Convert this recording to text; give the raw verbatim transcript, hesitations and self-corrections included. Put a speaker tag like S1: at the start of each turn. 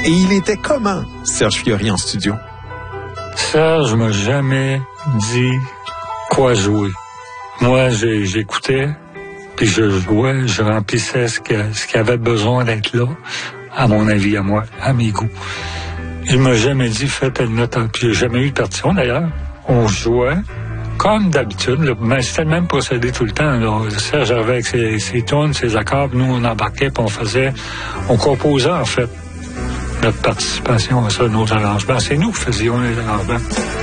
S1: Et il était comment, Serge Fiori, en studio?
S2: Serge m'a jamais dit quoi jouer. Moi, j'ai, j'écoutais, puis je jouais, je remplissais ce, que, ce qui avait besoin d'être là, à mon avis, à moi, à mes goûts. Il m'a jamais dit, fais telle note, puis j'ai jamais eu de partition, d'ailleurs. On jouait comme d'habitude, là, mais c'était le même procédé tout le temps. Là. Serge arrivait avec ses, ses tunes, ses accords, puis nous, on embarquait, puis on faisait, on composait, en fait, notre participation à ça, nos arrangements. C'est nous qui faisions les arrangements.